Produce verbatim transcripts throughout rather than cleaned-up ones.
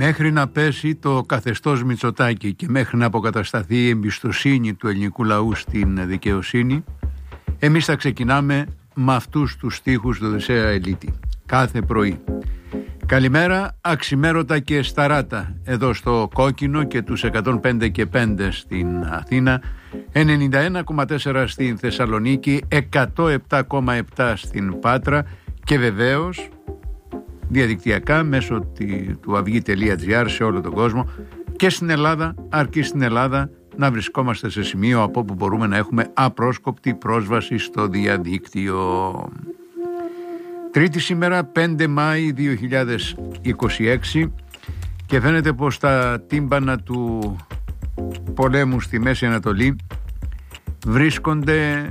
Μέχρι να πέσει το καθεστώς Μητσοτάκη και μέχρι να αποκατασταθεί η εμπιστοσύνη του ελληνικού λαού στην δικαιοσύνη, εμείς θα ξεκινάμε με αυτούς τους στίχους του Οδυσσέα Ελίτη κάθε πρωί. Καλημέρα αξιμέρωτα και σταράτα εδώ στο Κόκκινο και τους εκατόν πέντε και πέντε στην Αθήνα, ενενήντα ένα κόμμα τέσσερα στην Θεσσαλονίκη, εκατόν επτά κόμμα επτά στην Πάτρα και βεβαίως διαδικτυακά μέσω του αυγή τελεία τζι άρ σε όλο τον κόσμο και στην Ελλάδα, αρκεί στην Ελλάδα να βρισκόμαστε σε σημείο από όπου μπορούμε να έχουμε απρόσκοπτη πρόσβαση στο διαδίκτυο. Τρίτη σήμερα, πέντε Μάη δύο χιλιάδες είκοσι έξι, και φαίνεται πως τα τύμπανα του πολέμου στη Μέση Ανατολή βρίσκονται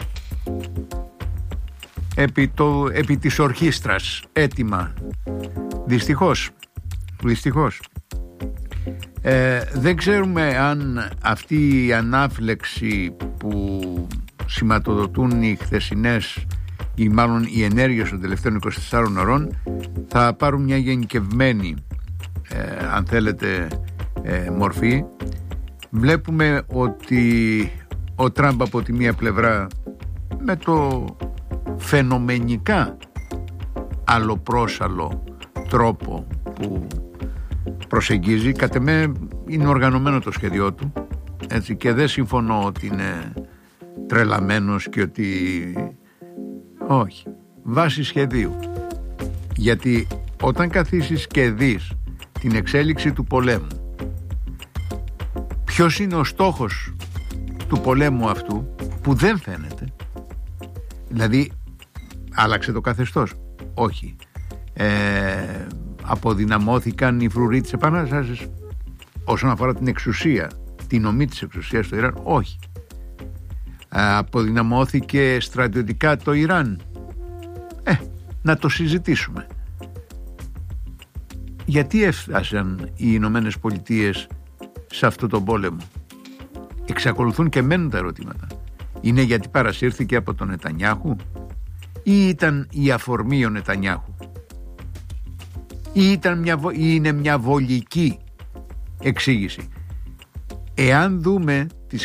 επί, το, επί της ορχήστρας, έτοιμα. Δυστυχώς, δυστυχώς. Ε, δεν ξέρουμε αν αυτή η ανάφλεξη που σηματοδοτούν οι χθεσινές ή μάλλον οι ενέργειες των τελευταίων είκοσι τεσσάρων ωρών θα πάρουν μια γενικευμένη ε, αν θέλετε ε, μορφή. Βλέπουμε ότι ο Τραμπ από τη μία πλευρά με το φαινομενικά αλλοπρόσαλλο τρόπο που προσεγγίζει, κατ' εμέ είναι οργανωμένο το σχέδιό του, έτσι, και δεν συμφωνώ ότι είναι τρελαμένος και ότι όχι, βάσει σχεδίου. Γιατί όταν καθίσεις και δεις την εξέλιξη του πολέμου, ποιος είναι ο στόχος του πολέμου αυτού που δεν φαίνεται, δηλαδή άλλαξε το καθεστώς, όχι, ε, αποδυναμώθηκαν οι φρουροί της Επανάστασης όσον αφορά την εξουσία, την ομή της εξουσίας στο Ιράν, όχι, ε, αποδυναμώθηκε στρατιωτικά το Ιράν, ε, να το συζητήσουμε. Γιατί έφτασαν οι Ηνωμένες Πολιτείες σε αυτό τον πόλεμο? Εξακολουθούν και μένουν τα ερωτήματα. Είναι γιατί παρασύρθηκε από τον Νετανιάχου, ή ήταν η αφορμή ο Νετανιάχου, ή, ήταν μια, ή είναι μια βολική εξήγηση? Εάν δούμε